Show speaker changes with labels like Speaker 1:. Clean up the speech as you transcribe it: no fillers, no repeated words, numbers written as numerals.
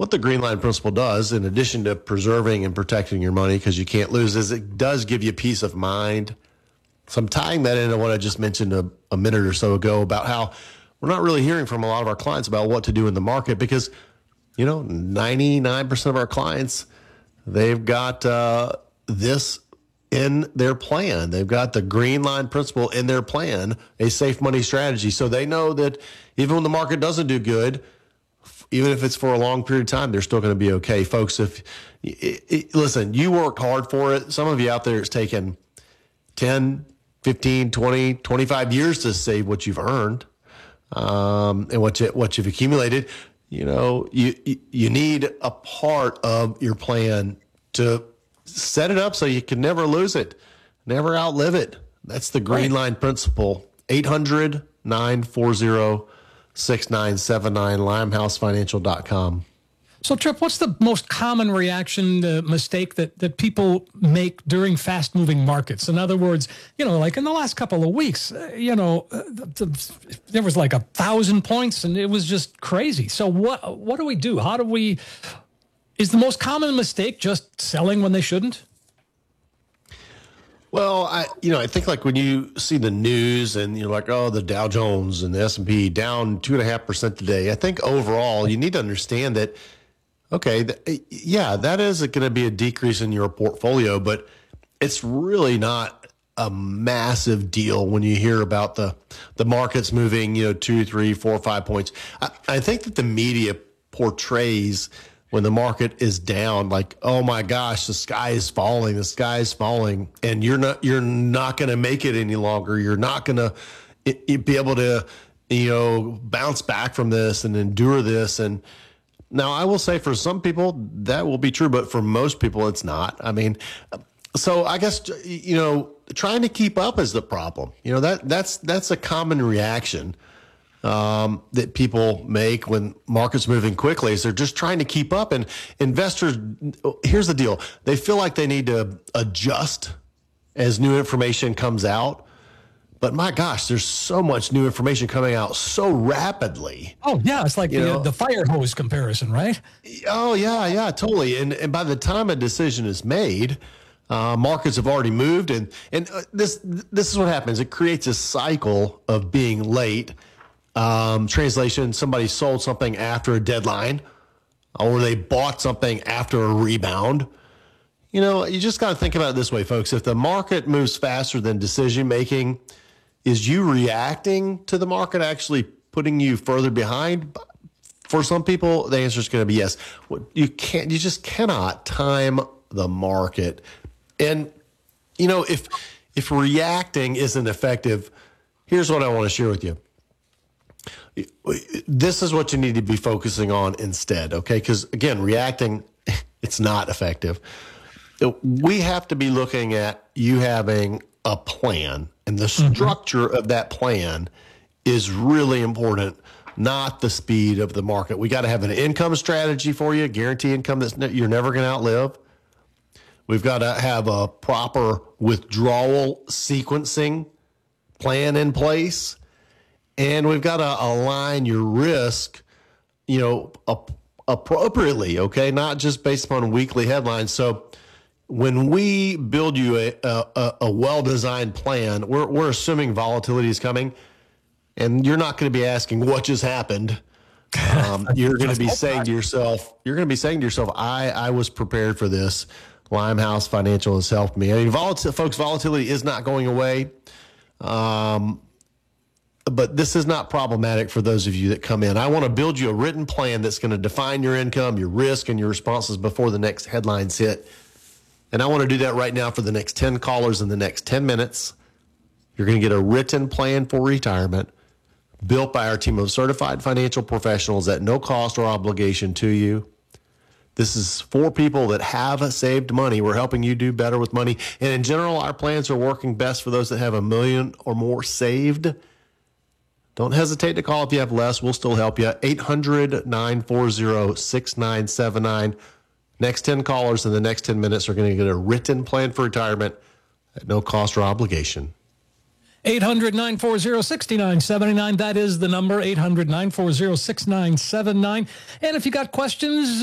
Speaker 1: what the Green Line principle does, in addition to preserving and protecting your money because you can't lose, is it does give you peace of mind. So I'm tying that into what I just mentioned a minute or so ago about how we're not really hearing from a lot of our clients about what to do in the market because, 99% of our clients, they've got this in their plan. They've got the Green Line principle in their plan, a safe money strategy. So they know that even when the market doesn't do good, even if it's for a long period of time, they're still going to be okay. Folks, listen, you worked hard for it. Some of you out there, it's taken 10, 15, 20, 25 years to save what you've earned and what you've accumulated. You need a part of your plan to set it up so you can never lose it, never outlive it. That's the Green Line principle. 800-940-6979, limehousefinancial.com.
Speaker 2: So, Tripp, what's the most common reaction, mistake that people make during fast-moving markets? In other words, like in the last couple of weeks, there was like 1,000 points, and it was just crazy. So what do we do? Is the most common mistake just selling when they shouldn't?
Speaker 1: Well, I think like when you see the news and you're like, oh, the Dow Jones and the S&P down 2.5% today, I think overall you need to understand that, okay, that is going to be a decrease in your portfolio, but it's really not a massive deal when you hear about the markets moving, 2, 3, 4, 5 points. I think that the media portrays when the market is down, like, oh my gosh, the sky is falling, and you're not going to make it any longer. You're not going to be able to, bounce back from this and endure this. And now I will say for some people that will be true, but for most people it's not. I mean, so I guess, trying to keep up is the problem. That's a common reaction that people make when markets moving quickly is they're just trying to keep up. And investors, here's the deal. They feel like they need to adjust as new information comes out. But my gosh, there's so much new information coming out so rapidly.
Speaker 2: Oh, yeah. It's like the fire hose comparison, right?
Speaker 1: Oh, yeah, totally. And by the time a decision is made, markets have already moved. And this is what happens. It creates a cycle of being late. Translation, somebody sold something after a deadline or they bought something after a rebound. You just got to think about it this way, folks. If the market moves faster than decision making, is you reacting to the market actually putting you further behind? For some people, the answer is going to be yes. You just cannot time the market. And, if reacting isn't effective, here's what I want to share with you. This is what you need to be focusing on instead, okay? Because, again, reacting, it's not effective. We have to be looking at you having a plan, and the structure of that plan is really important, not the speed of the market. We got to have an income strategy for you, guarantee income that you're never going to outlive. We've got to have a proper withdrawal sequencing plan in place. And we've got to align your risk, appropriately, okay? Not just based upon weekly headlines. So when we build you a well-designed plan, we're assuming volatility is coming, and you're not going to be asking what just happened. You're going to be saying to yourself, I was prepared for this. Limehouse Financial has helped me. I mean, folks, volatility is not going away. But this is not problematic for those of you that come in. I want to build you a written plan that's going to define your income, your risk, and your responses before the next headlines hit. And I want to do that right now for the next 10 callers in the next 10 minutes. You're going to get a written plan for retirement built by our team of certified financial professionals at no cost or obligation to you. This is for people that have saved money. We're helping you do better with money. And in general, our plans are working best for those that have $1 million or more saved. Don't hesitate to call if you have less. We'll still help you. 800-940-6979. Next 10 callers in the next 10 minutes are going to get a written plan for retirement at no cost or obligation.
Speaker 2: 800-940-6979. That is the number, 800-940-6979. And if you got questions,